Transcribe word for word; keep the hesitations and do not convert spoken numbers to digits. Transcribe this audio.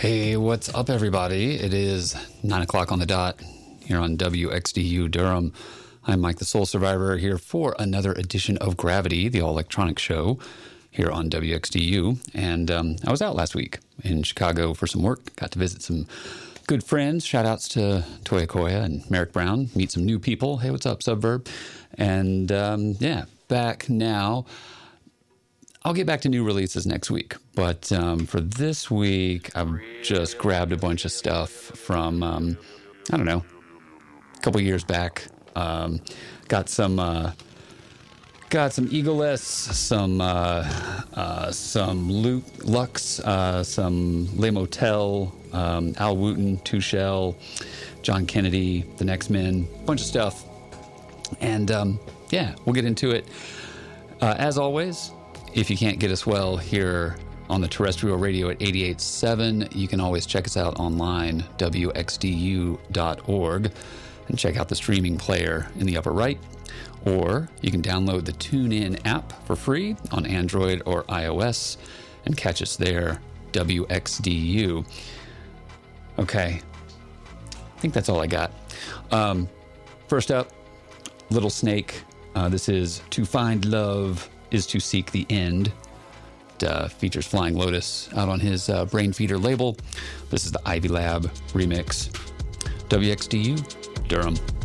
Hey, what's up, everybody? It is nine o'clock on the dot here on W X D U Durham. I'm Mike the Soul Survivor here for another edition of Gravity, the all-electronic show here on W X D U. And um, I was out last week in Chicago for some work. Got to visit some good friends. Shout-outs to Toya Koya and Merrick Brown. Meet some new people. Hey, what's up, Subverb? And um, yeah, back now. I'll get back to new releases next week, but um, for this week, I've just grabbed a bunch of stuff from, um, I don't know, a couple years back. Um, got some, uh, got some Eagles, some, uh, uh, some Luke Lux, uh, some Le Motel, um, Al Wooten, Two Shell, John Kennedy, The Next Men, bunch of stuff, and um, yeah, we'll get into it. Uh, as always. If you can't get us well here on the terrestrial radio at eighty-eight point seven, you can always check us out online, W X D U dot org, and check out the streaming player in the upper right. Or you can download the TuneIn app for free on Android or iOS and catch us there, W X D U. Okay, I think that's all I got. Um, first up, Little Snake. Uh, this is To Find Love is to Seek the End. It uh, features Flying Lotus out on his uh, Brainfeeder label. This is the Ivy Lab remix. W X D U, Durham.